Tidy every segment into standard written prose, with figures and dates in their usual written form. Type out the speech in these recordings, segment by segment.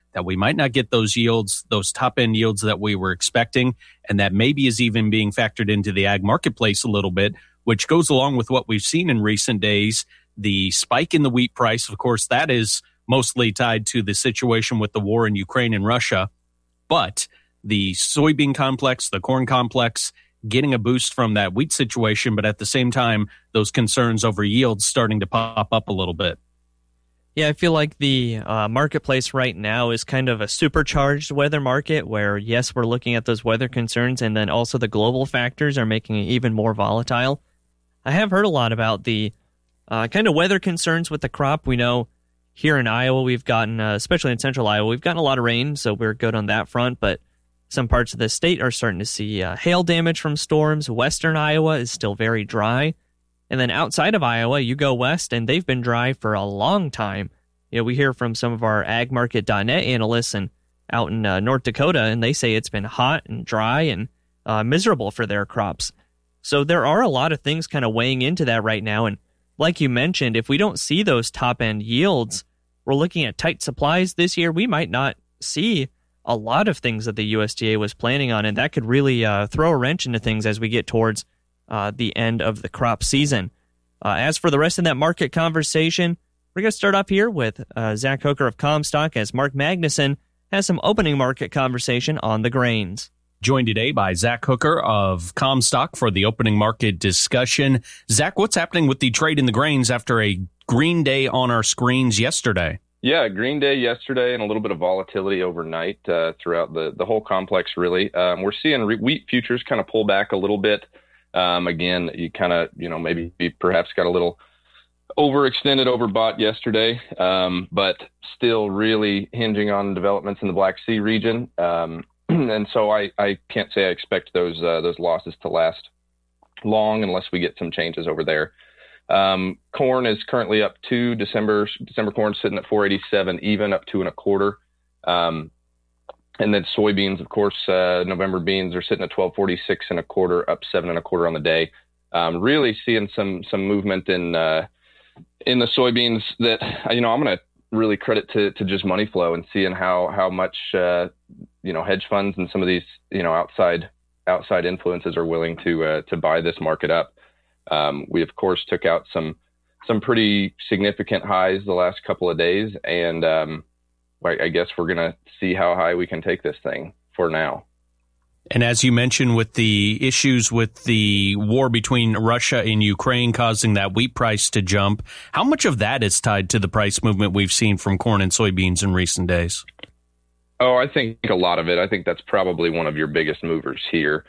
that we might not get those yields, those top-end yields that we were expecting, and that maybe is even being factored into the ag marketplace a little bit, which goes along with what we've seen in recent days. The spike in the wheat price, of course, that is mostly tied to the situation with the war in Ukraine and Russia. But the soybean complex, the corn complex, getting a boost from that wheat situation, but at the same time, those concerns over yields starting to pop up a little bit. Yeah, I feel like the marketplace right now is kind of a supercharged weather market where, yes, we're looking at those weather concerns, and then also the global factors are making it even more volatile. I have heard a lot about the kind of weather concerns with the crop. We know here in Iowa, we've gotten, especially in central Iowa, we've gotten a lot of rain, so we're good on that front, but some parts of the state are starting to see hail damage from storms. Western Iowa is still very dry. And then outside of Iowa, you go west, and they've been dry for a long time. You know, we hear from some of our agmarket.net analysts and out in North Dakota, and they say it's been hot and dry and miserable for their crops. So there are a lot of things kind of weighing into that right now. And like you mentioned, if we don't see those top-end yields, we're looking at tight supplies this year. We might not see a lot of things that the USDA was planning on, and that could really throw a wrench into things as we get towards the end of the crop season. As for the rest of that market conversation, we're going to start up here with Zach Hooker of Comstock as Mark Magnuson has some opening market conversation on the grains. Joined today by Zach Hooker of Comstock for the opening market discussion. Zach, what's happening with the trade in the grains after a green day on our screens yesterday? Yeah, green day yesterday and a little bit of volatility overnight throughout the whole complex, really. We're seeing wheat futures kind of pull back a little bit. Again, you kind of, maybe perhaps got a little overextended, overbought yesterday, but still really hinging on developments in the Black Sea region. And so I can't say I expect those losses to last long unless we get some changes over there. Corn is currently up to December corn sitting at 487, even up 2.25. And then soybeans, of course, November beans are sitting at 1246.25, up 7.25 on the day. Really seeing some movement in the soybeans that, I'm going to really credit to just money flow and seeing how much, hedge funds and some of these, outside influences are willing to buy this market up. We, of course, took out some pretty significant highs the last couple of days, and I guess we're going to see how high we can take this thing for now. And as you mentioned, with the issues with the war between Russia and Ukraine causing that wheat price to jump, how much of that is tied to the price movement we've seen from corn and soybeans in recent days? Oh, I think a lot of it. I think that's probably one of your biggest movers here.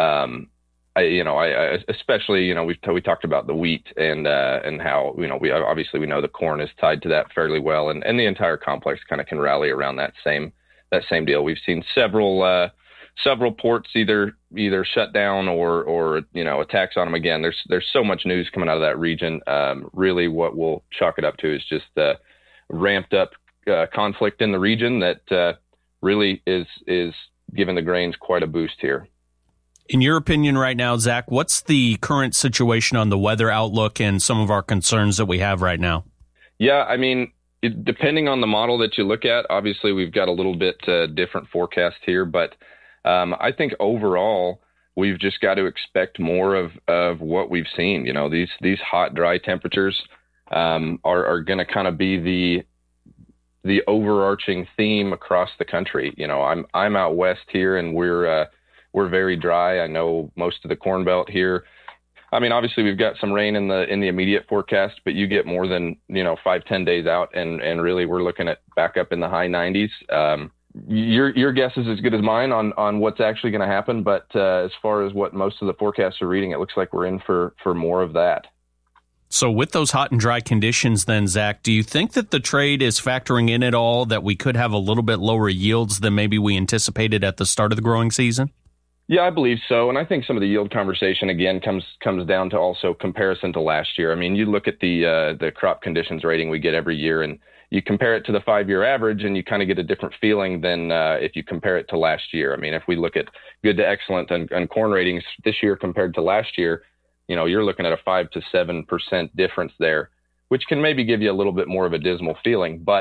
I especially, we talked about the wheat and how, we know the corn is tied to that fairly well, and the entire complex kind of can rally around that same deal. We've seen several ports either shut down or attacks on them again. There's so much news coming out of that region. Really what we'll chalk it up to is just ramped up conflict in the region that really is giving the grains quite a boost here. In your opinion right now, Zach, what's the current situation on the weather outlook and some of our concerns that we have right now? Yeah, depending on the model that you look at, obviously we've got a little bit different forecast here, but I think overall we've just got to expect more of what we've seen. These hot, dry temperatures are going to kind of be the overarching theme across the country. I'm out west here, and we're very dry. I know most of the Corn Belt here. Obviously we've got some rain in the immediate forecast, but you get more than 5-10 days out, and really we're looking at back up in the high 90s. Your guess is as good as mine on what's actually going to happen, but as far as what most of the forecasts are reading, it looks like we're in for more of that. So with those hot and dry conditions then, Zach, do you think that the trade is factoring in at all that we could have a little bit lower yields than maybe we anticipated at the start of the growing season? Yeah, I believe so. And I think some of the yield conversation, again, comes down to also comparison to last year. You look at the crop conditions rating we get every year, and you compare it to the 5-year average, and you kind of get a different feeling than if you compare it to last year. If we look at good to excellent and corn ratings this year compared to last year, you're looking at a 5 to 7% difference there, which can maybe give you a little bit more of a dismal feeling. But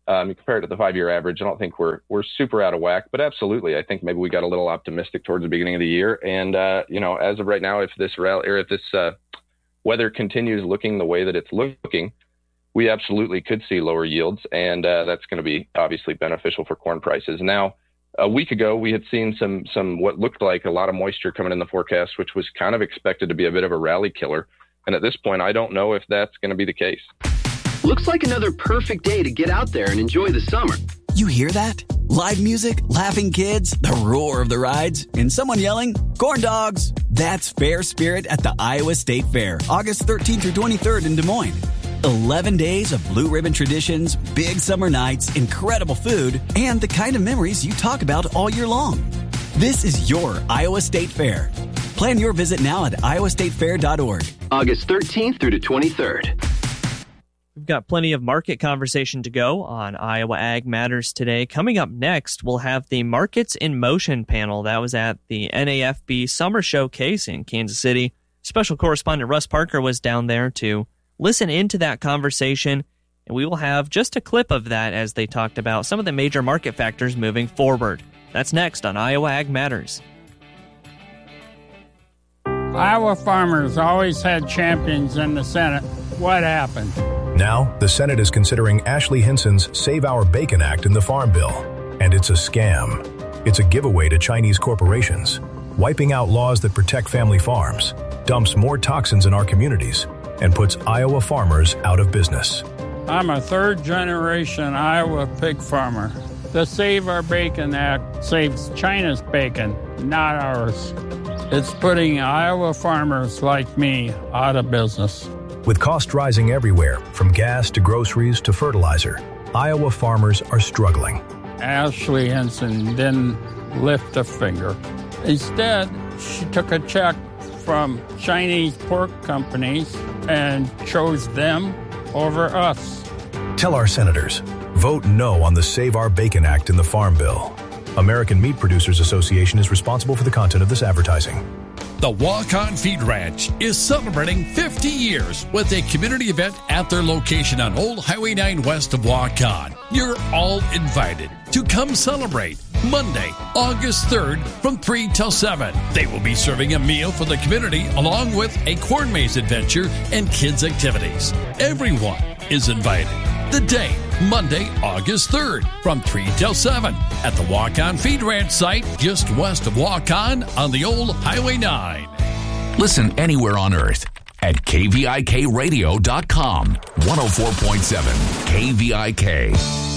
You compare it to the 5-year average, I don't think we're super out of whack, but absolutely, I think maybe we got a little optimistic towards the beginning of the year. And, as of right now, if this weather continues looking the way that it's looking, we absolutely could see lower yields, and that's going to be obviously beneficial for corn prices. Now, a week ago, we had seen some what looked like a lot of moisture coming in the forecast, which was kind of expected to be a bit of a rally killer. And at this point, I don't know if that's going to be the case. Looks like another perfect day to get out there and enjoy the summer. You hear that? Live music, laughing kids, the roar of the rides, and someone yelling, "Corn dogs!" That's Fair Spirit at the Iowa State Fair, August 13th through 23rd in Des Moines. 11 days of blue ribbon traditions, big summer nights, incredible food, and the kind of memories you talk about all year long. This is your Iowa State Fair. Plan your visit now at iowastatefair.org. August 13th through the 23rd. We've got plenty of market conversation to go on Iowa Ag Matters today. Coming up next, we'll have the Markets in Motion panel. That was at the NAFB Summer Showcase in Kansas City. Special correspondent Russ Parker was down there to listen into that conversation, and we will have just a clip of that as they talked about some of the major market factors moving forward. That's next on Iowa Ag Matters. Iowa farmers always had champions in the Senate. What happened? Now, the Senate is considering Ashley Hinson's Save Our Bacon Act in the Farm Bill. And it's a scam. It's a giveaway to Chinese corporations, wiping out laws that protect family farms, dumps more toxins in our communities, and puts Iowa farmers out of business. I'm a third-generation Iowa pig farmer. The Save Our Bacon Act saves China's bacon, not ours. It's putting Iowa farmers like me out of business. With costs rising everywhere, from gas to groceries to fertilizer, Iowa farmers are struggling. Ashley Hinson didn't lift a finger. Instead, she took a check from Chinese pork companies and chose them over us. Tell our senators, vote no on the Save Our Bacon Act in the Farm Bill. American Meat Producers Association is responsible for the content of this advertising. The Walk-On Feed Ranch is celebrating 50 years with a community event at their location on Old Highway 9 west of Walk-On. You're all invited to come celebrate Monday, August 3rd from 3 till 7. They will be serving a meal for the community along with a corn maze adventure and kids activities. Everyone is invited. The date, Monday, August 3rd from 3 till 7 at the Walk-On Feed Ranch site just west of Walk-On on the Old Highway 9. Listen anywhere on earth at KVIKradio.com. 104.7 KVIK.